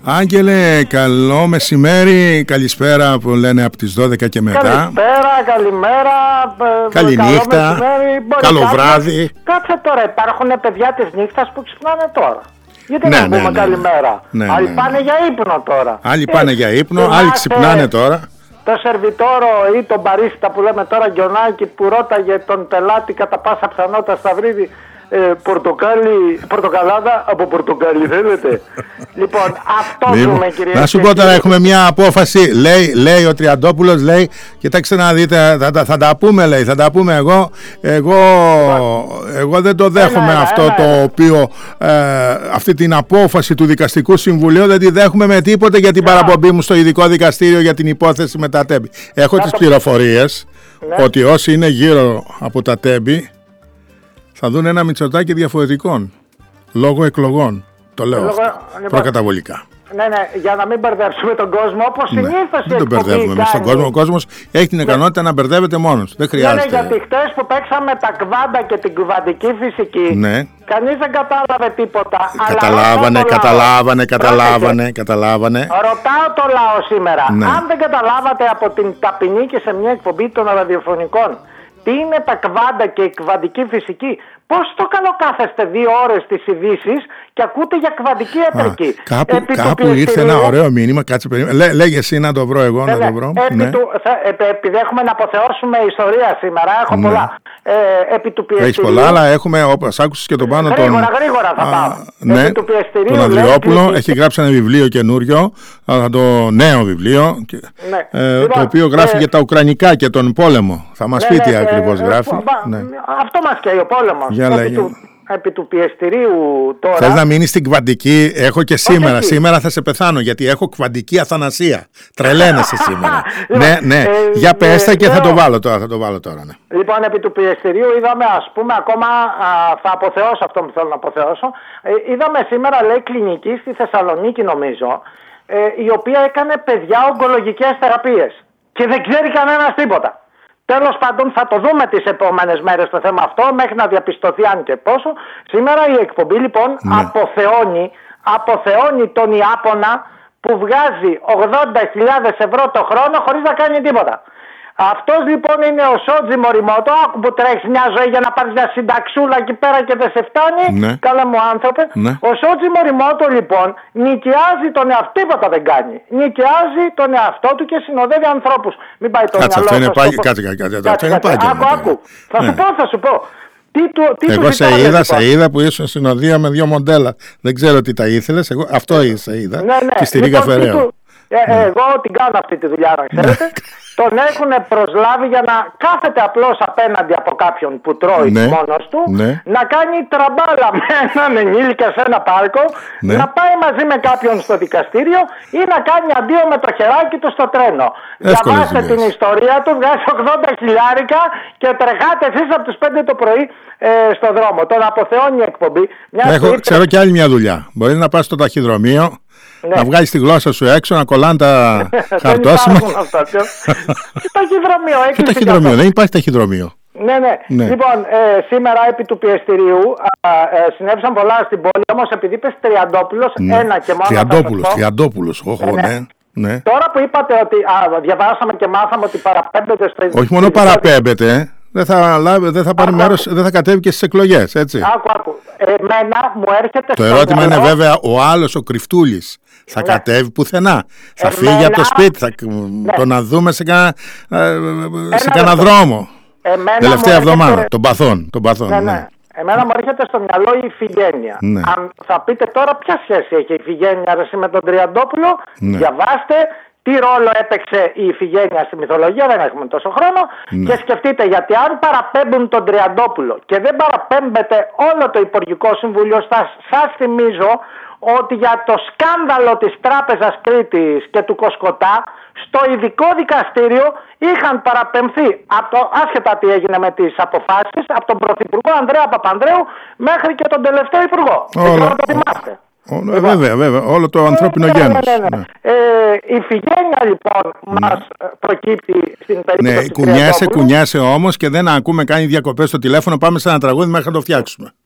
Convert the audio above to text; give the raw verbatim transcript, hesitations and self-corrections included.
Άγγελε, καλό μεσημέρι, καλησπέρα που λένε από τις δώδεκα και μετά. Καλησπέρα, καλημέρα, καληνύχτα, καλό, καλό κάτσε, βράδυ. Κάτσε τώρα, υπάρχουν παιδιά της νύχτας που ξυπνάνε τώρα. Γιατί ναι, να πούμε ναι, ναι, καλημέρα. Ναι, άλλοι ναι, πάνε ναι. για ύπνο τώρα. Άλλοι ε, πάνε για ύπνο, θυμάστε άλλοι ξυπνάνε τώρα. Το σερβιτόρο ή τον μπαρίστα που λέμε τώρα Γκιονάκη που ρώταγε τον πελάτη κατά πάσα πιθανότητα Σταυρίδη ε, πορτοκάλι, πορτοκαλάδα από πορτοκάλι θέλετε. Λοιπόν, αυτό ζούμε κύριε. Να σου πω τώρα, έχουμε μια απόφαση. Λέει, λέει ο Τριαντόπουλος, λέει, κοιτάξτε να δείτε, θα, θα, θα τα πούμε, λέει, θα τα πούμε εγώ. Εγώ, εγώ δεν το δέχομαι ένα, αυτό ένα, το ένα. οποίο, ε, αυτή την απόφαση του Δικαστικού Συμβουλίου δεν τη δέχομαι με τίποτε για την yeah. παραπομπή μου στο ειδικό δικαστήριο για την υπόθεση με τα Τέμπη. Έχω τις πληροφορίες ναι. ότι όσοι είναι γύρω από τα Τέμπη θα δουν ένα Μητσοτάκη διαφορετικών λόγω εκλογών. Το λέω λόγω, αυτό, λοιπόν, προκαταβολικά. Ναι, ναι, για να μην μπερδεύσουμε τον κόσμο όπως ναι, συνήθως. Δεν τον μπερδεύουμε εμείς τον κόσμο. Ο κόσμος έχει την ικανότητα ναι. να μπερδεύεται μόνος. Δεν χρειάζεται. Ναι, ναι, γιατί χτες που παίξαμε τα κβάντα και την κουβαντική φυσική, ναι. κανείς δεν κατάλαβε τίποτα. Καταλάβανε, αλλά καταλάβανε, καταλάβανε, καταλάβανε. Ρωτάω το λαό σήμερα. Ναι. Αν δεν καταλάβατε από την ταπεινή και σε μια εκπομπή των ραδιοφωνικών τι είναι τα κβάντα και η κβαντική φυσική, πώς το καλό κάθεστε δύο ώρες τις ειδήσεις και ακούτε για κβαντική ιατρική. Α, κάπου επί κάπου ήρθε ένα ωραίο μήνυμα, κάτσε περίμενε. Λέ, λέγε εσύ να το βρω εγώ, ναι, να το βρω. Επί ναι. του, θα, επί, επειδή έχουμε να αποθεώσουμε ιστορία σήμερα, έχω ναι. πολλά. Ε, επί του πιεστηρίου. Έχεις πολλά, αλλά έχουμε, όπως άκουσες και τον πάνω τον... Γρήγορα, γρήγορα θα πάω. Ναι, επί του πιεστηρίου, τον Ανδριόπουλο, λέει, έχει γράψει ένα βιβλίο καινούριο, το νέο βιβλίο, ναι. ε, λοιπόν, το οποίο γράφει ε, για τα Ουκρανικά και τον πόλεμο. Θα μας ναι, πει τι ναι, ακριβώς ε, γράφει. Ε, ναι. Αυτό μας καίει ο πόλεμος. Για επί, λέγε. του, επί του πιεστηρίου τώρα. Θες να μείνεις στην κβαντική? Έχω και σήμερα. Σήμερα θα σε πεθάνω γιατί έχω κβαντική αθανασία. Τρελαίνεσαι σήμερα. ναι, ναι. Ε, Για πες τα και θα το βάλω τώρα. Θα το βάλω τώρα ναι. Λοιπόν, επί του πιεστηρίου είδαμε, ας πούμε, ακόμα α, θα αποθεώσω αυτό που θέλω να αποθεώσω. Ε, είδαμε σήμερα, λέει, κλινική στη Θεσσαλονίκη, νομίζω, ε, η οποία έκανε παιδιά ογκολογικές θεραπείες. Και δεν ξέρει κανένας τίποτα. Τέλος πάντων, θα το δούμε τις επόμενες μέρες το θέμα αυτό, μέχρι να διαπιστωθεί αν και πόσο. Σήμερα η εκπομπή λοιπόν ναι. αποθεώνει, αποθεώνει τον Ιάπωνα που βγάζει ογδόντα χιλιάδες ευρώ το χρόνο χωρίς να κάνει τίποτα. Αυτός λοιπόν είναι ο Σότζι Μοριμότο. Άκου που τρέχει μια ζωή για να πάρεις μια συνταξούλα εκεί πέρα και δεν σε φτάνει. Ναι. Καλέ μου άνθρωπε. Ναι. Ο Σότζι Μοριμότο λοιπόν νοικιάζει τον εαυτό, τίποτα δεν κάνει. Νοικιάζει τον εαυτό του και συνοδεύει ανθρώπους. Μην πάει το κάτσε, μυαλό. Αυτό είναι πάλι. Κάτσε, κάτσε, αυτό είναι πάλι. Άκου, άκου. Θα σου πω, θα σου πω. Τι του, τι εγώ του σε είδα, λοιπόν. σε είδα που ήσουν συνοδεία με δύο μοντέλα. Δεν ξέρω τι τα ήθελες. Εγώ αυτό σε είδα. Ναι, ναι. Και στη Ρίγα λοιπόν, Φεραίο. Ε, ναι. Εγώ την κάνω αυτή τη δουλειά, να ξέρετε. Τον έχουν προσλάβει για να κάθεται απλώς απέναντι από κάποιον που τρώει ναι. μόνος του, ναι. να κάνει τραμπάλα με έναν ενήλικα σε ένα πάρκο, ναι. να πάει μαζί με κάποιον στο δικαστήριο ή να κάνει αντίο με το χεράκι του στο τρένο. Διαβάστε την ιστορία του, βγάζει ογδόντα χιλιάρικα και τρεχάτε εσείς από τις πέντε το πρωί ε, στο δρόμο. Τον αποθεώνει η εκπομπή. Μια Έχω, είτε... Ξέρω και άλλη μια δουλειά. Μπορεί να πας στο ταχυδρομείο. Ναι. Να βγάλεις τη γλώσσα σου έξω, να κολλάνε τα χαρτόσημα. Τι ταχυδρομείο, Τι ταχυδρομείο, δεν υπάρχει ταχυδρομείο. Ναι, ναι. ναι. Λοιπόν, ε, σήμερα επί του πιεστηρίου α, ε, συνέβησαν πολλά στην πόλη, όμως επειδή είπες Τριαντόπουλος, ναι. ένα και μόνο. Τριαντόπουλος, Τριαντόπουλος, όχι, ναι. ναι. ναι. Τώρα που είπατε ότι α, διαβάσαμε και μάθαμε ότι παραπέμπεται στο όχι μόνο παραπέμπεται, δεν θα, λάβει, δεν θα πάρει άκου, μέρος, άκου. δεν θα κατέβει και στις εκλογές, έτσι. Άκου, άκου. Εμένα μου έρχεται το ερώτημα μυαλό... είναι βέβαια ο άλλος, ο Κρυφτούλης, θα ναι. κατέβει πουθενά. Θα Εμένα... φύγει από το σπίτι, θα ναι. το να δούμε σε κανένα κανα δρόμο. Εμένα τελευταία εβδομάδα, έρχεται... των παθών. Των παθών ναι, ναι. ναι. Εμένα μου έρχεται στο μυαλό η Ιφηγένεια. Ναι. Αν θα πείτε τώρα ποια σχέση έχει η Ιφηγένεια με τον Τριαντόπουλο, ναι. διαβάστε. Τι ρόλο έπαιξε η Ιφηγένεια στη μυθολογία, δεν έχουμε τόσο χρόνο. Ναι. Και σκεφτείτε, γιατί αν παραπέμπουν τον Τριαντόπουλο και δεν παραπέμπεται όλο το Υπουργικό Συμβούλιο, σας θυμίζω ότι για το σκάνδαλο της Τράπεζας Κρήτης και του Κοσκοτά, στο ειδικό δικαστήριο είχαν παραπεμφθεί, από το, άσχετα τι έγινε με τις αποφάσεις, από τον Πρωθυπουργό Ανδρέα Παπανδρέου μέχρι και τον τελευταίο Υπουργό. Όλα, δεν το θυμάστε. Όλα, λοιπόν, βέβαια, βέβαια, όλο το ανθρώπινο ναι, γένος. Ναι, ναι, ναι. Ναι. Ε, η Ιφηγένεια λοιπόν ναι. μας προκύπτει στην περίπτωση. Ναι, κουνιάσαι, κουνιάσαι όμως και δεν ακούμε κάνει διακοπές στο τηλέφωνο. Πάμε σε ένα τραγούδι μέχρι να το φτιάξουμε.